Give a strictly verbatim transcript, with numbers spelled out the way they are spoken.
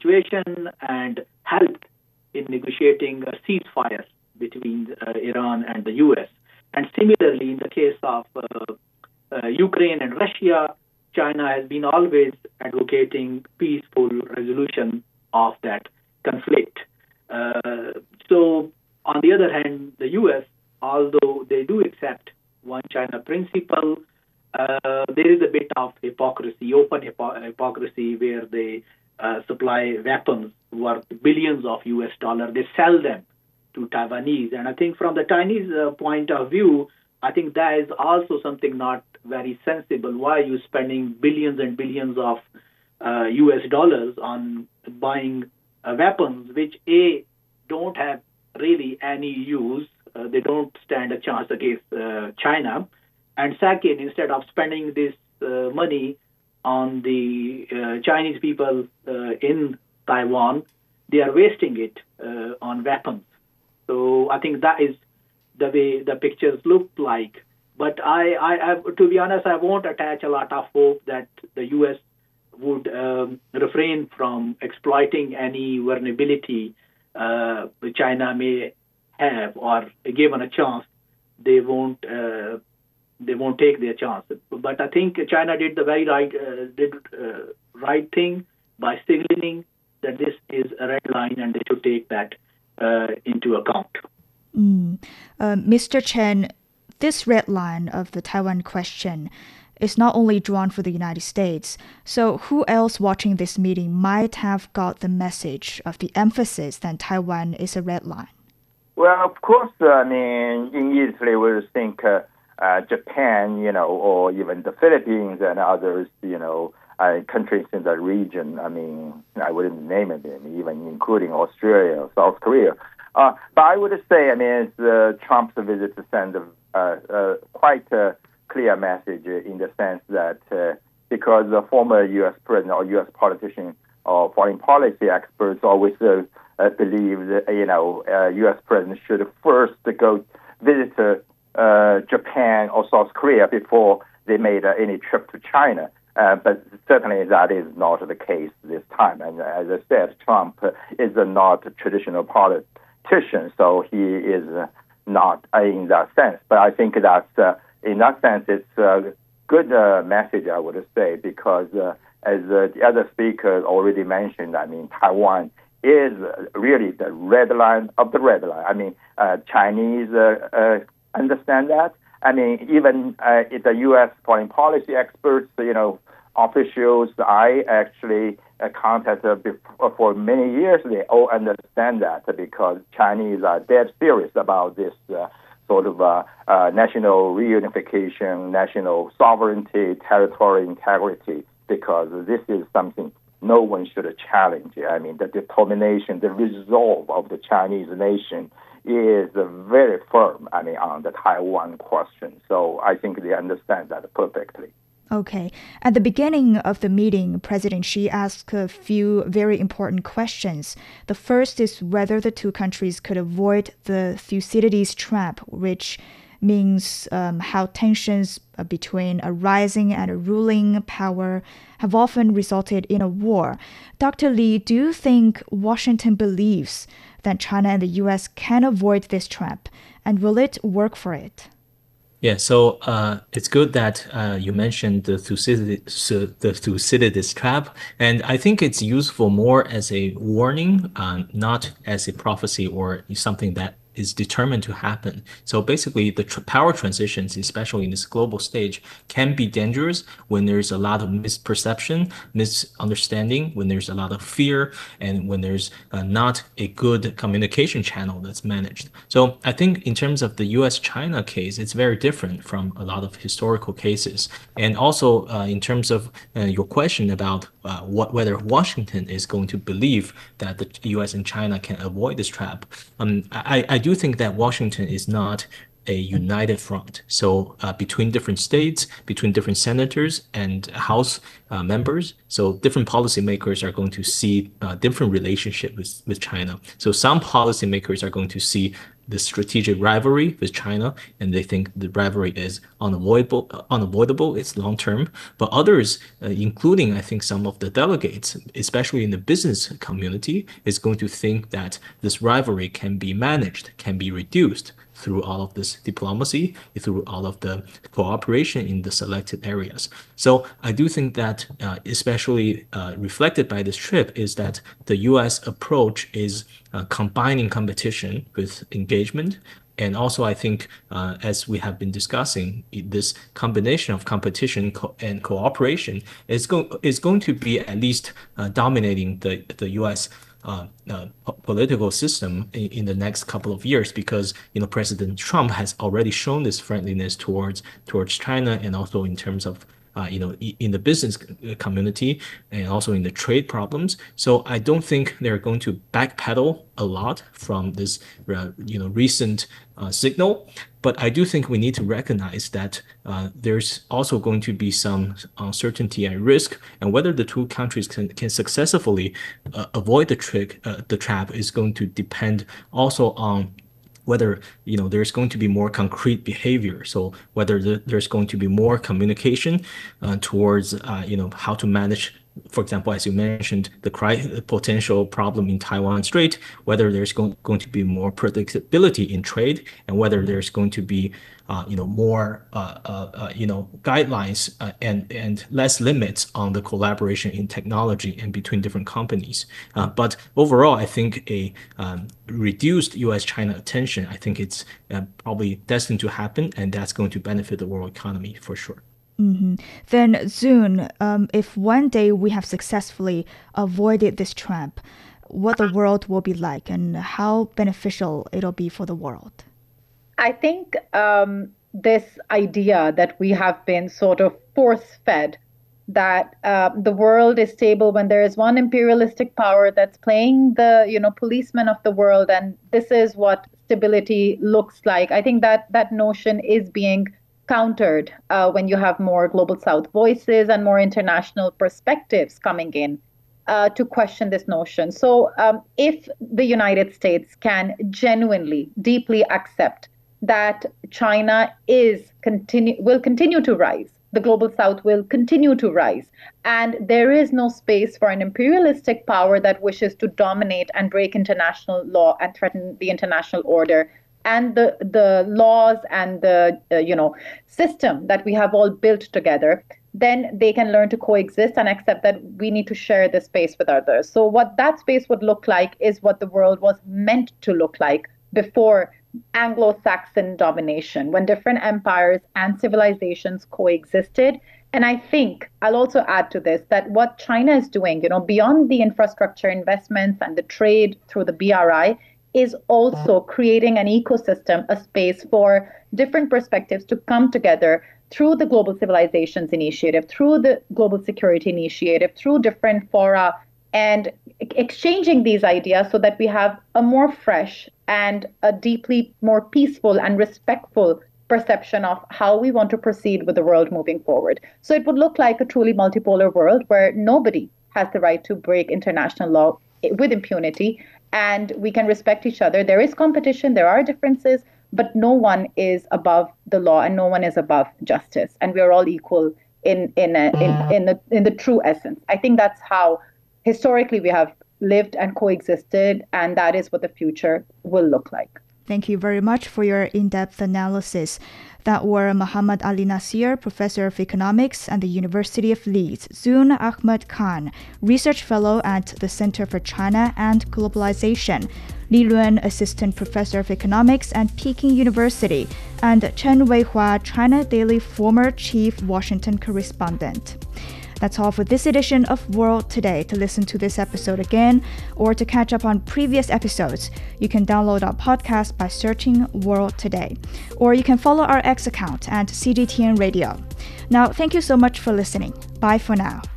situation and helped in negotiating a ceasefire between uh, Iran and the U S. And similarly, in the case of uh, uh, Ukraine and Russia, China has been always advocating peaceful resolution of that conflict. Uh, so, on the other hand, the U S, although they do accept one China principle, uh, there is a bit of hypocrisy, open hypo- hypocrisy, where they uh, supply weapons worth billions of U S dollars. They sell them to Taiwanese. And I think from the Chinese uh, point of view, I think that is also something not very sensible. Why are you spending billions and billions of uh, U S dollars on buying uh, weapons which, A, don't have really any use, uh, they don't stand a chance against uh, China, and second, instead of spending this uh, money on the uh, Chinese people uh, in Taiwan, they are wasting it uh, on weapons. So I think that is the way the pictures look like. But I, I, I, to be honest, I won't attach a lot of hope that the U S would um, refrain from exploiting any vulnerability uh, China may have, or given a chance, they won't uh, they won't take their chance. But I think China did the very right uh, did uh, right thing by signaling that this is a red line and they should take that uh, into account. Mm. Uh, Mister Chen, this red line of the Taiwan question is not only drawn for the United States. So who else watching this meeting might have got the message of the emphasis that Taiwan is a red line? Well, of course, uh, I mean, immediately we would think uh, uh, Japan, you know, or even the Philippines and others, you know, uh, countries in the region. I mean, I wouldn't name it, even including Australia, South Korea. Uh, but I would say, I mean, it's, uh, Trump's visit to send a, uh, uh, quite a clear message in the sense that uh, because the former U S president or U S politician or foreign policy experts always uh, uh, believe that, you know, uh, U S president should first go visit uh, Japan or South Korea before they made uh, any trip to China. Uh, but certainly that is not the case this time. And as I said, Trump is not a traditional politician, so he is not uh, in that sense. But I think that's, uh, in that sense, it's a good uh, message, I would say, because uh, as uh, the other speaker already mentioned, I mean, Taiwan is really the red line of the red line. I mean, uh, Chinese uh, uh, understand that. I mean, even uh, the U S foreign policy experts, you know, officials I actually uh, contacted before, for many years, they all understand that because Chinese are dead serious about this uh, sort of uh, uh, national reunification, national sovereignty, territorial integrity, because this is something no one should challenge. I mean, the determination, the resolve of the Chinese nation is very firm, I mean, on the Taiwan question. So I think they understand that perfectly. Okay. At the beginning of the meeting, President Xi asked a few very important questions. The first is whether the two countries could avoid the Thucydides trap, which means um, how tensions between a rising and a ruling power have often resulted in a war. Doctor Li, do you think Washington believes that China and the U S can avoid this trap, and will it work for it? Yeah, so uh, it's good that uh, you mentioned the Thucydides, the Thucydides trap, and I think it's useful more as a warning, uh, not as a prophecy or something that is determined to happen. So basically, the tr- power transitions, especially in this global stage, can be dangerous when there's a lot of misperception, misunderstanding, when there's a lot of fear, and when there's uh, not a good communication channel that's managed. So I think in terms of the U S China case, it's very different from a lot of historical cases. And also uh, in terms of uh, your question about uh, what whether Washington is going to believe that the U S and China can avoid this trap, um, I, I do think that Washington is not a united front. So uh, between different states, between different senators and House uh, members, so different policymakers are going to see uh, different relationship with, with China. So some policymakers are going to see the strategic rivalry with China, and they think the rivalry is unavoidable, unavoidable. It's long term. But others, uh, including I think some of the delegates, especially in the business community, is going to think that this rivalry can be managed, can be reduced through all of this diplomacy, through all of the cooperation in the selected areas. So I do think that, uh, especially uh, reflected by this trip, is that the U S approach is uh, combining competition with engagement. And also, I think, uh, as we have been discussing, this combination of competition co- and cooperation is, go- is going to be at least uh, dominating the, the U S Uh, uh, political system in, in the next couple of years, because you know President Trump has already shown this friendliness towards towards China, and also in terms of uh, you know in the business community and also in the trade problems. So I don't think they're going to backpedal a lot from this uh, you know recent uh, signal. But I do think we need to recognize that uh, there's also going to be some uncertainty and risk, and whether the two countries can, can successfully uh, avoid the trick, uh, the trap, is going to depend also on whether you know there's going to be more concrete behavior. So whether the, there's going to be more communication uh, towards uh, you know how to manage, for example, as you mentioned, the cri- potential problem in Taiwan Strait, whether there's going, going to be more predictability in trade, and whether there's going to be, uh, you know, more, uh, uh, uh, you know, guidelines uh, and and less limits on the collaboration in technology and between different companies. Uh, but overall, I think a um, reduced U S China attention, I think it's uh, probably destined to happen, and that's going to benefit the world economy for sure. Mm-hmm. Then, Zun, um, if one day we have successfully avoided this trap, what the world will be like and how beneficial it'll be for the world? I think um, this idea that we have been sort of force-fed, that uh, the world is stable when there is one imperialistic power that's playing the, you know, policeman of the world, and this is what stability looks like. I think that that notion is being countered uh, when you have more global South voices and more international perspectives coming in uh, to question this notion. So um, if the United States can genuinely, deeply accept that China is continue will continue to rise, the global South will continue to rise, and there is no space for an imperialistic power that wishes to dominate and break international law and threaten the international order, and the the laws and the uh, you know system that we have all built together, then they can learn to coexist and accept that we need to share this space with others. So what that space would look like is what the world was meant to look like before Anglo-Saxon domination, when different empires and civilizations coexisted. And I think I'll also add to this that what China is doing, you know, beyond the infrastructure investments and the trade through the B R I, is also creating an ecosystem, a space for different perspectives to come together through the Global Civilizations Initiative, through the Global Security Initiative, through different fora, and exchanging these ideas so that we have a more fresh and a deeply more peaceful and respectful perception of how we want to proceed with the world moving forward. So it would look like a truly multipolar world where nobody has the right to break international law with impunity, and we can respect each other. There is competition, there are differences, but no one is above the law and no one is above justice. And we are all equal in in a, in in the in the true essence. I think that's how historically we have lived and coexisted, and that is what the future will look like. Thank you very much for your in-depth analysis. That were Mohammad Ali Nasir, Professor of Economics at the University of Leeds, Zun Ahmed Khan, Research Fellow at the Center for China and Globalization, Li Luan, Assistant Professor of Economics at Peking University, and Chen Weihua, China Daily former Chief Washington Correspondent. That's all for this edition of World Today. To listen to this episode again or to catch up on previous episodes, you can download our podcast by searching World Today. Or you can follow our X account at C G T N Radio. Now, thank you so much for listening. Bye for now.